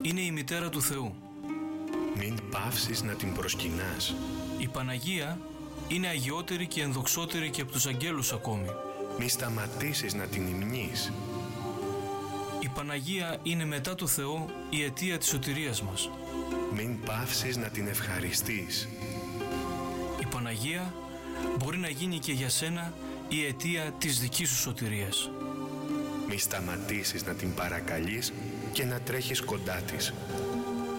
είναι η μητέρα του Θεού. Μην πάυσεις να την προσκυνάς. Η Παναγία είναι αγιότερη και ενδοξότερη και από τους αγγέλους ακόμη. Μη σταματήσεις να την υμνείς. Η Παναγία είναι μετά το Θεό η αιτία της σωτηρίας μας. Μην πάυσεις να την ευχαριστείς. Η Παναγία μπορεί να γίνει και για σένα η αιτία της δικής σου σωτηρίας. Μη σταματήσεις να την παρακαλείς και να τρέχεις κοντά της.